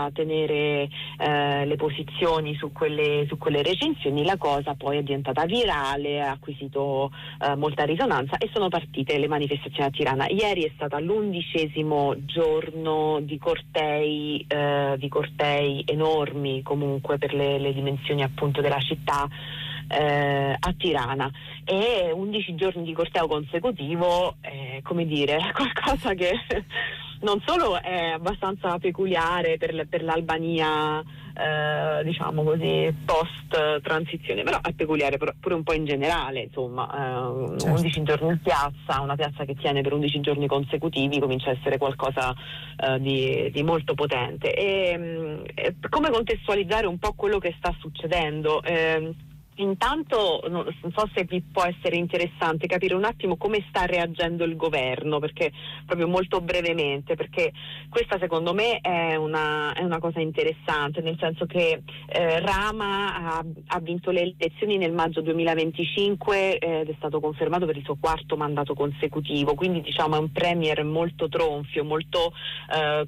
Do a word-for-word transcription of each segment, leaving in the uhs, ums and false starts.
tenere eh, le posizioni su quelle, su quelle recensioni. La cosa poi è diventata virale, ha acquisito eh, molta risonanza e sono partite le manifestazioni a Tirana. Ieri è stato l'undicesimo giorno di cortei, eh, di cortei enormi comunque per le, le dimensioni appunto della città eh, a Tirana, e undici giorni di corteo consecutivo, eh, come dire, qualcosa che non solo è abbastanza peculiare per, per l'Albania, eh, diciamo così, post transizione, però è peculiare pure un po' in generale, insomma, eh, certo. undici giorni in piazza, una piazza che tiene per undici giorni consecutivi comincia a essere qualcosa eh, di, di molto potente. E, e come contestualizzare un po' quello che sta succedendo? Eh, Intanto non so se vi può essere interessante capire un attimo come sta reagendo il governo, perché proprio molto brevemente, perché questa secondo me è una, è una cosa interessante, nel senso che eh, Rama ha, ha vinto le elezioni nel maggio duemilaventicinque eh, ed è stato confermato per il suo quarto mandato consecutivo, quindi diciamo è un premier molto tronfio, molto eh,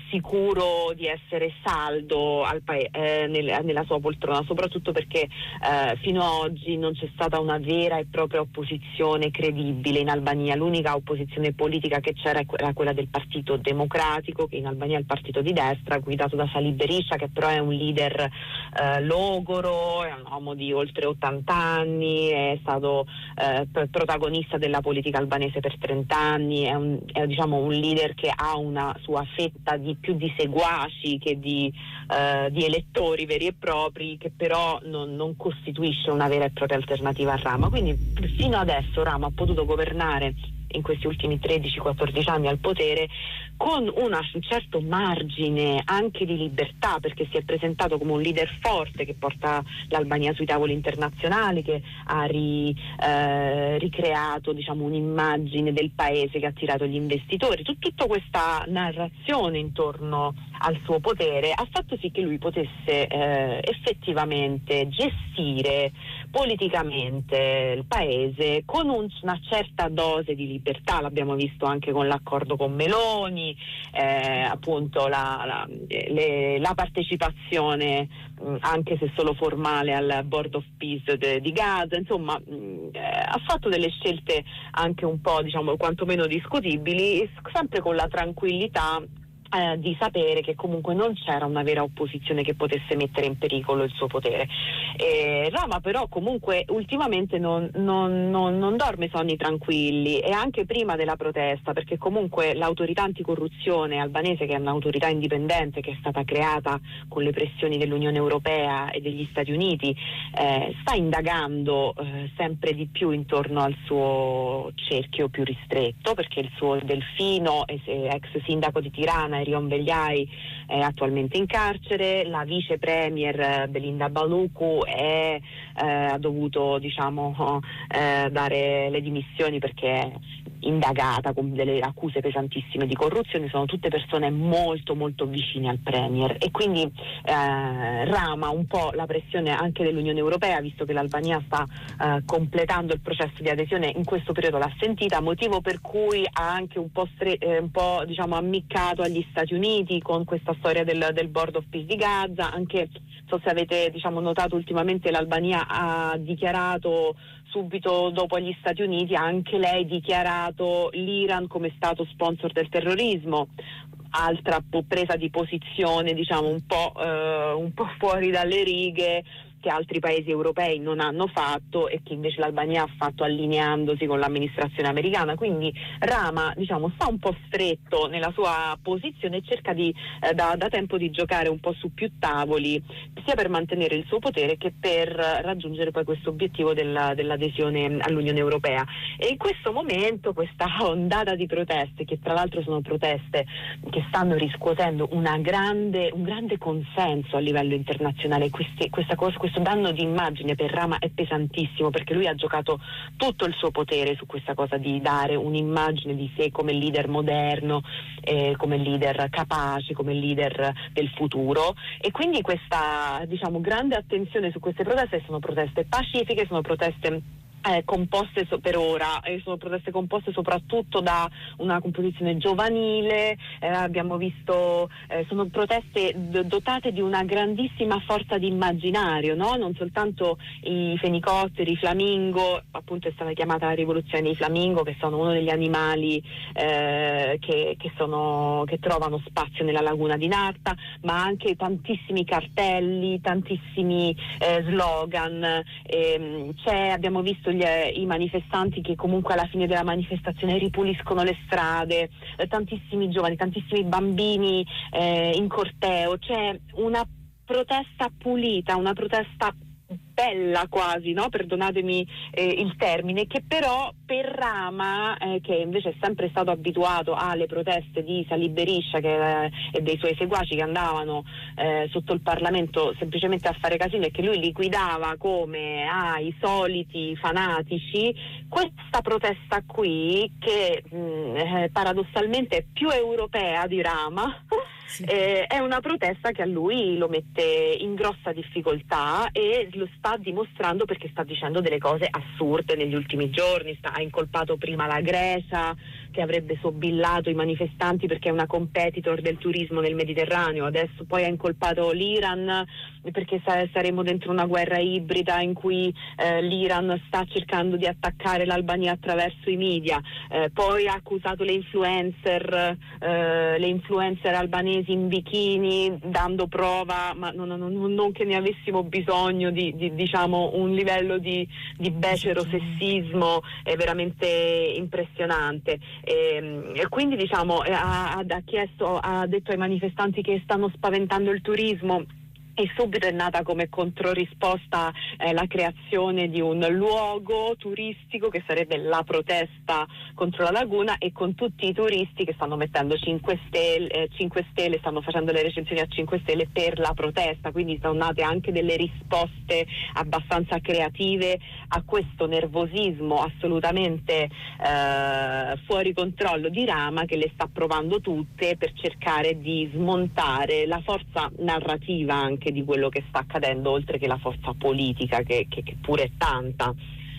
sicuro di essere saldo al pa- eh, nel, nella sua poltrona, soprattutto perché eh, fino a oggi non c'è stata una vera e propria opposizione credibile in Albania. L'unica opposizione politica che c'era era quella del Partito Democratico, che in Albania è il partito di destra, guidato da Salih Berisha, che però è un leader eh, logoro, è un uomo di oltre ottanta anni, è stato eh, protagonista della politica albanese per trenta anni, è, un, è diciamo un leader che ha una sua fetta di più di seguaci che di, eh, di elettori veri e propri, che però non, non costituisce una vera e propria alternativa a Rama. Quindi fino adesso Rama ha potuto governare in questi ultimi tredici quattordici anni al potere con una, un certo margine anche di libertà, perché si è presentato come un leader forte che porta l'Albania sui tavoli internazionali, che ha ri, eh, ricreato diciamo un'immagine del paese che ha attirato gli investitori. Tut, tutta questa narrazione intorno al suo potere ha fatto sì che lui potesse eh, effettivamente gestire politicamente il paese con un, una certa dose di libertà. L'abbiamo visto anche con l'accordo con Meloni, eh, appunto la, la, le, la partecipazione mh, anche se solo formale al Board of Peace de, di Gaza, insomma mh, eh, ha fatto delle scelte anche un po' diciamo quantomeno discutibili, sempre con la tranquillità Eh, di sapere che comunque non c'era una vera opposizione che potesse mettere in pericolo il suo potere. Eh, Rama però comunque ultimamente non, non, non, non dorme sonni tranquilli, e anche prima della protesta, perché comunque l'autorità anticorruzione albanese, che è un'autorità indipendente che è stata creata con le pressioni dell'Unione Europea e degli Stati Uniti, eh, sta indagando eh, sempre di più intorno al suo cerchio più ristretto, perché il suo delfino, ex sindaco di Tirana, Erion Vegliai, è attualmente in carcere, la vice premier Belinda Baluku è, eh, ha dovuto diciamo eh, dare le dimissioni perché è indagata con delle accuse pesantissime di corruzione. Sono tutte persone molto molto vicine al premier, e quindi eh, Rama un po' la pressione anche dell'Unione Europea, visto che l'Albania sta eh, completando il processo di adesione, in questo periodo l'ha sentita, motivo per cui ha anche un po', stre- eh, un po' diciamo ammiccato agli Stati Uniti con questa storia del, del Board of Peace di Gaza. Anche, non so se avete diciamo notato, ultimamente l'Albania ha dichiarato subito dopo gli Stati Uniti, ha anche lei dichiarato l'Iran come stato sponsor del terrorismo. Altra presa di posizione diciamo un po', eh, un po' fuori dalle righe, che altri paesi europei non hanno fatto e che invece l'Albania ha fatto allineandosi con l'amministrazione americana. Quindi Rama diciamo sta un po' stretto nella sua posizione e cerca di, eh, da, da tempo di giocare un po' su più tavoli, sia per mantenere il suo potere che per raggiungere poi questo obiettivo della, dell'adesione all'Unione Europea. E in questo momento questa ondata di proteste, che tra l'altro sono proteste che stanno riscuotendo una grande, un grande consenso a livello internazionale, questi, questa cosa, questo danno di immagine per Rama è pesantissimo, perché lui ha giocato tutto il suo potere su questa cosa di dare un'immagine di sé come leader moderno, eh, come leader capace, come leader del futuro, e quindi questa diciamo grande attenzione su queste proteste. Sono proteste pacifiche, sono proteste Eh, composte so- per ora, eh, sono proteste composte soprattutto da una composizione giovanile, eh, abbiamo visto, eh, sono proteste d- dotate di una grandissima forza di immaginario, no? Non soltanto i fenicotteri, i flamingo, appunto è stata chiamata la rivoluzione dei flamingo, che sono uno degli animali eh, che, che, sono, che trovano spazio nella laguna di Narta, ma anche tantissimi cartelli, tantissimi eh, slogan, ehm, c'è, abbiamo visto gli, i manifestanti che comunque alla fine della manifestazione ripuliscono le strade, eh, tantissimi giovani, tantissimi bambini eh, in corteo, c'è una protesta pulita, una protesta bella quasi, no? Perdonatemi eh, il termine, che però per Rama, eh, che invece è sempre stato abituato alle proteste di Salih Berisha che, eh, e dei suoi seguaci che andavano eh, sotto il Parlamento semplicemente a fare casino e che lui liquidava come ai ah, soliti fanatici, questa protesta qui che mh, eh, paradossalmente è più europea di Rama, sì. eh, è una protesta che a lui lo mette in grossa difficoltà e lo sta dimostrando perché sta dicendo delle cose assurde negli ultimi giorni. Sta, ha incolpato prima la Grecia che avrebbe sobillato i manifestanti perché è una competitor del turismo nel Mediterraneo, adesso poi ha incolpato l'Iran perché sa- saremo dentro una guerra ibrida in cui eh, l'Iran sta cercando di attaccare l'Albania attraverso i media, eh, poi ha accusato le influencer eh, le influencer albanesi in bikini dando prova, ma non, non, non che ne avessimo bisogno di, di diciamo un livello di, di becero sessismo è veramente impressionante. E, e quindi diciamo ha, ha chiesto, ha detto ai manifestanti che stanno spaventando il turismo e subito è nata come controrisposta eh, la creazione di un luogo turistico che sarebbe la protesta contro la laguna e con tutti i turisti che stanno mettendo cinque stelle, eh, cinque stelle, stanno facendo le recensioni a cinque stelle per la protesta, quindi sono nate anche delle risposte abbastanza creative a questo nervosismo assolutamente eh, fuori controllo di Rama, che le sta provando tutte per cercare di smontare la forza narrativa anche di quello che sta accadendo, oltre che la forza politica che, che, che pure è tanta.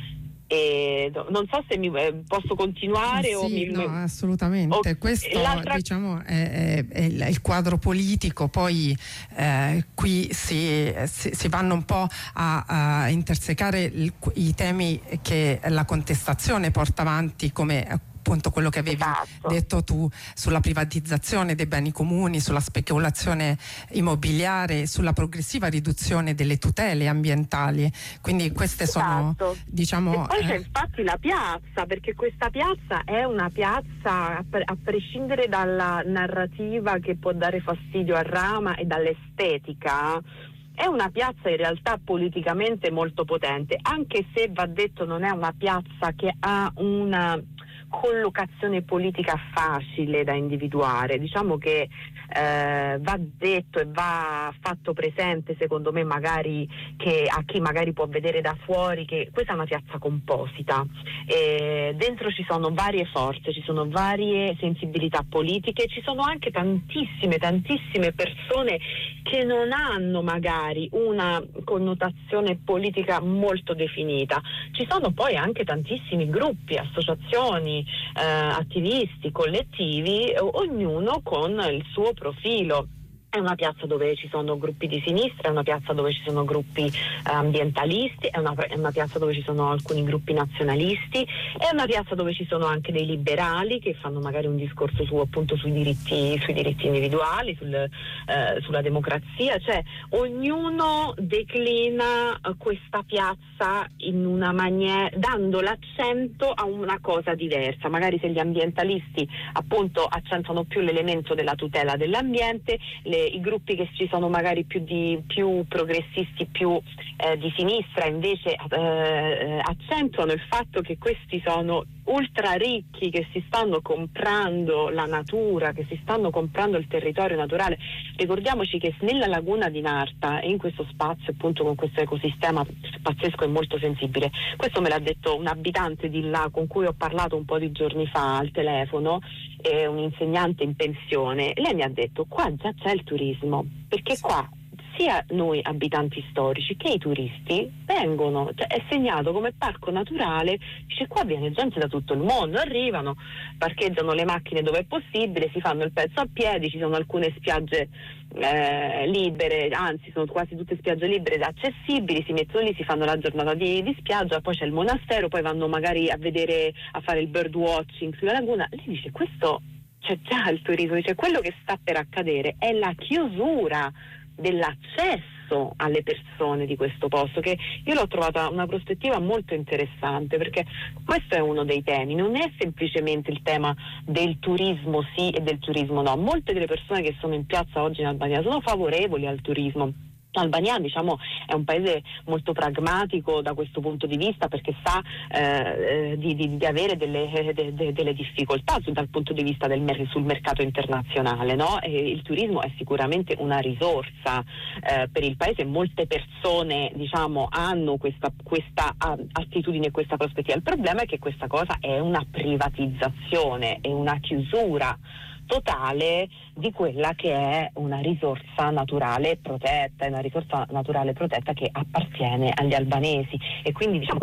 E non so se mi eh, posso continuare. Sì, o mi, no, assolutamente. o, questo l'altra... diciamo è, è, è il quadro politico, poi eh, qui si, si, si vanno un po' a, a intersecare il, i temi che la contestazione porta avanti, come appunto quello che avevi esatto. detto tu sulla privatizzazione dei beni comuni, sulla speculazione immobiliare, sulla progressiva riduzione delle tutele ambientali. Quindi queste sono, esatto. diciamo... E poi eh... c'è infatti la piazza, perché questa piazza è una piazza, a, pre- a prescindere dalla narrativa che può dare fastidio a Rama e dall'estetica, è una piazza in realtà politicamente molto potente, anche se va detto non è una piazza che ha una collocazione politica facile da individuare. Diciamo che eh, va detto e va fatto presente, secondo me, magari che a chi magari può vedere da fuori, che questa è una piazza composita e dentro ci sono varie forze, ci sono varie sensibilità politiche, ci sono anche tantissime tantissime persone che non hanno magari una connotazione politica molto definita. Ci sono poi anche tantissimi gruppi, associazioni, Eh, attivisti, collettivi, ognuno con il suo profilo. È una piazza dove ci sono gruppi di sinistra, è una piazza dove ci sono gruppi eh, ambientalisti, è una, è una piazza dove ci sono alcuni gruppi nazionalisti, è una piazza dove ci sono anche dei liberali che fanno magari un discorso su, appunto sui diritti, sui diritti individuali, sul, eh, sulla democrazia, cioè ognuno declina eh, questa piazza in una maniera, dando l'accento a una cosa diversa. Magari se gli ambientalisti appunto accentuano più l'elemento della tutela dell'ambiente, le i gruppi che ci sono magari più di più progressisti, più eh, di sinistra, invece eh, accentuano il fatto che questi sono ultra ricchi, che si stanno comprando la natura, che si stanno comprando il territorio naturale. Ricordiamoci che nella laguna di Narta e in questo spazio, appunto, con questo ecosistema pazzesco e molto sensibile, questo me l'ha detto un abitante di là con cui ho parlato un po' di giorni fa al telefono, è un insegnante in pensione. Lei mi ha detto: qua già c'è il turismo, perché qua sia noi abitanti storici che i turisti vengono, cioè è segnato come parco naturale, dice qua viene gente da tutto il mondo, arrivano, parcheggiano le macchine dove è possibile, si fanno il pezzo a piedi, ci sono alcune spiagge eh, libere, anzi sono quasi tutte spiagge libere accessibili, si mettono lì, si fanno la giornata di, di spiaggia, poi c'è il monastero, poi vanno magari a vedere, a fare il bird watching sulla laguna. Lei dice questo c'è già il turismo, dice quello che sta per accadere è la chiusura dell'accesso alle persone di questo posto, che io l'ho trovata una prospettiva molto interessante, perché questo è uno dei temi, non è semplicemente il tema del turismo sì e del turismo no. Molte delle persone che sono in piazza oggi in Albania sono favorevoli al turismo. L'Albania, diciamo, è un paese molto pragmatico da questo punto di vista, perché sa eh, di, di, di avere delle, de, de, delle difficoltà dal punto di vista del mer- sul mercato internazionale, no? E il turismo è sicuramente una risorsa eh, per il paese. Molte persone, diciamo, hanno questa, questa uh, attitudine e questa prospettiva. Il problema è che questa cosa è una privatizzazione, è una chiusura totale di quella che è una risorsa naturale protetta, è una risorsa naturale protetta che appartiene agli albanesi, e quindi diciamo